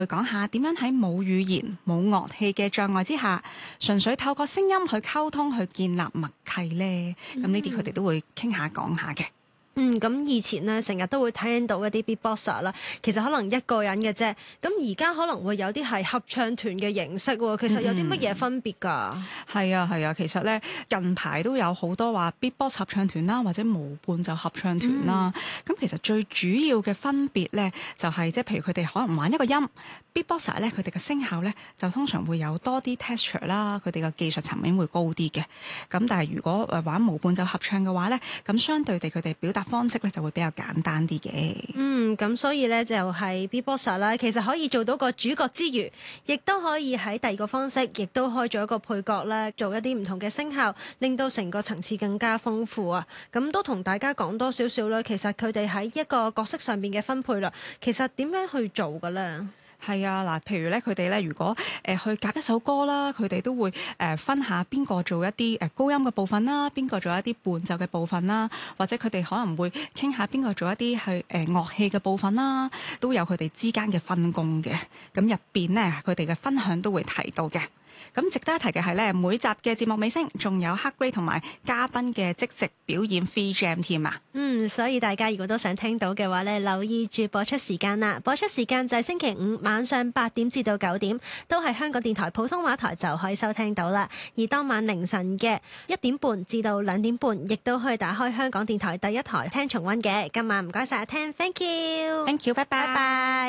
去講下點樣喺冇語言、冇樂器嘅障礙之下，純粹透過聲音去溝通，去建立默契呢？咁呢啲佢哋都會傾下講下嘅。 咁以前咧成日都會聽到一啲 beatboxer 啦，其實可能一個人嘅啫。咁而家可能會有啲係合唱團嘅形式喎，其實有啲乜嘢分別㗎？ 係啊，其實咧近排都有好多話 beatbox 合唱團啦，或者無伴奏合唱團啦。咁其實最主要嘅分別咧，就係即係譬如佢哋可能玩一個音 beatboxer 咧，佢哋嘅聲效咧就通常會有多啲 texture 啦，佢哋嘅技術層面會高啲嘅。咁但係如果玩無伴奏合唱嘅話咧，咁相對地佢哋表達方式咧就會比較簡單啲嘅。 咁所以咧就係 beatboxer 啦，其實可以做到個主角之餘，亦都可以喺第二個方式，亦都可以做一個配角啦，做一啲唔同嘅聲效，令到成個層次更加豐富啊！咁都同大家講多少少啦，其實佢哋喺一個角色上邊嘅分配啦，其實點樣去做㗎咧？ 係啊，嗱，譬如咧，佢哋咧，如果去夾一首歌啦，佢哋都會分下邊個做一啲高音嘅部分啦，邊個做一啲伴奏嘅部分啦，或者佢哋可能會傾下邊個做一啲係樂器嘅部分啦，都有佢哋之間嘅分工嘅。咁入邊呢，佢哋嘅分享都會提到嘅。咁值得一提嘅係咧，每集嘅節目尾聲仲有黑 Ray 同埋嘉賓嘅即席表演 free jam 添啊！ 所以大家如果都想聽到嘅話咧，留意住播出時間啦。播出時間就係星期五晚上8點至到9點，都係香港電台普通話台就可以收聽到啦。而當晚凌晨嘅1點半至到2點半，亦都可以打開香港電台第一台聽重溫嘅。今晚唔該晒阿聽 ，thank you， 拜拜。